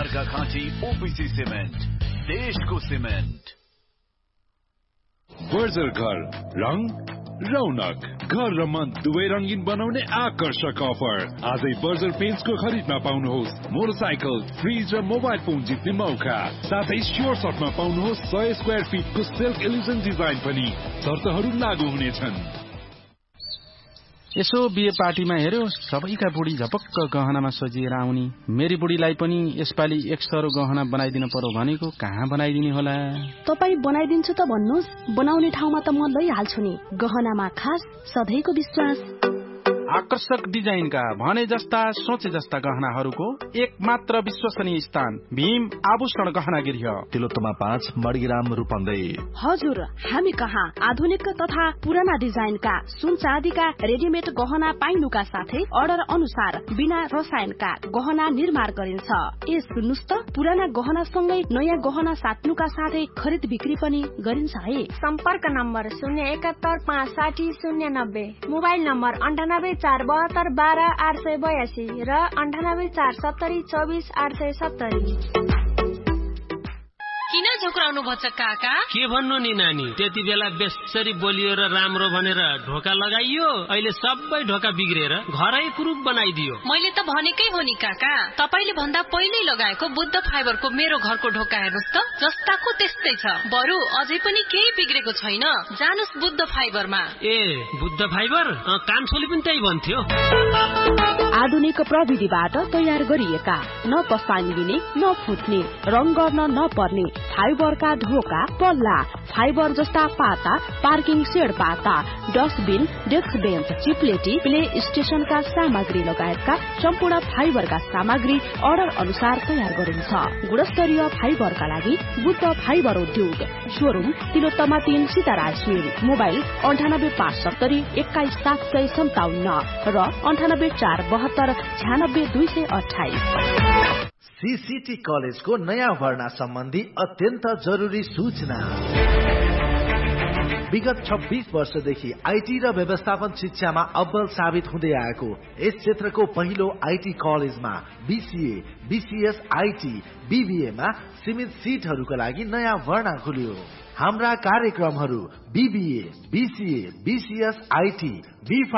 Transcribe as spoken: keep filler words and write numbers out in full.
Arghakhanchi OPC cement, देशको cement. Berger घर, रङ रौनक, घर र मन दुवै रंगीन बनाउने आकर्षक अफर। आजै बर्जर पेन्ट्सको खरिदमा पाउनुहोस् मोटरसाइकल, फ्रिज र मोबाइल फोन जित्ने मौका। साथै स्योर सर्टमा पाउनुहोस् सय स्क्वायर फिटको सिल्क इल्युजन डिजाइन पनि। शर्तहरू लागू हुनेछन्। यसो बिहे पार्टीमा हेर्यो, सबैका बुढी झपक्क गहनामा सजिएर आउनी। मेरी बुढीलाई पनि यसपालि एक सरो गहना बनाइदिन पर्यो भनेको, कहाँ बनाइदिने होला? तपाई बनाइदिन्छु त भन्नुहोस्, बनाउने ठाउँमा त म लैहाल्छु नि। गहनामा खास सधैँको विश्वास। आकर्षक डिजाइनका भने जस्ता सोचे जस्ता गहनाहरूको एक मात्र विश्वसनीय स्थान भीम आभूषण गहना गृह, तिलोत्तमा पाँच मडग्राम रूपन्देही। हजुर, हामी कहाँ आधुनिक तथा पुराना डिजाइनका सुन चाँदीका रेडिमेड गहना पाइनुका साथै अर्डर अनुसार बिना रसायनका गहना निर्माण गरिन्छ। ए सुन्नुस् त, पुराना गहना सँगै नयाँ गहना साट्नुका साथै खरिद बिक्री पनि गरिन्छ है। सम्पर्क नम्बर शून्य एकात्तर पाँच साठी शून्य नब्बे, मोबाइल नम्बर अन्ठानब्बे चार बहत्तर बाह्र आठ सय बयासी र अन्ठानब्बे चार सत्तरी चौबिस आठ सय सत्तरी। किन झुक्राउनु भन्छ काका? के भन्नु नि नानी, त्यति बेला बेसरी बोलियो र राम्रो भनेर ढोका लगाइयो, अहिले सबै ढोका बिग्रेर घरै कुरूप बनाइदियो। मैले त भनेकै हो नि काका, तपाईले भन्दा पहिल्यै लगाएको बुद्ध फाइबरको मेरो घरको ढोका हेर्नुस् त, जस्ताको त्यस्तै छ। बरु अझै पनि केही बिग्रेको छैन। जानुस् बुद्ध फाइबरमा। ए बुद्ध फाइबर, कान्छोले पनि त्यही भन्थ्यो। आधुनिक प्रविधिबाट तयार गरिएका, न पसानी लिने न फुट्ने, रङ गर्न नपर्ने फाइबरका ढोका, पल्ला, फाइबर जस्ता पाता, पार्किङ सेड पाता, डस्टबिन, डेस्क बेन्च, चिप्लेटी, प्ले स्टेशनका सामग्री लगायतका सम्पूर्ण फाइबरका सामग्री अर्डर अनुसार तयार गरिन्छ। गुणस्तरीय फाइबरका लागि बुद्ध फाइबर उद्योग, शोरूम तिलोत्तमा तीन सीताराज मिल, मोबाइल अन्ठानब्बे पाँच सत्तरी एक्काइस सात सय सन्ताउन्न र अन्ठानब्बे चार बहत्तर छ्यानब्बे दुई सय अठाइस। सीसीटी कलेजको नयाँ भर्ना सम्बन्धी अत्यन्त जरुरी सूचना। विगत छब्बीस वर्षदेखि आईटी र व्यवस्थापन शिक्षामा अव्वल साबित हुँदै आएको यस क्षेत्रको पहिलो आईटी कलेजमा बीसीए, बीसीएस, आईटी, बीबीएमा सीमित सीटहरूका लागि नयाँ भर्ना खुल्यो। हाम्रा कार्यक्रमहरू BBA, BCA, BCS, IT, be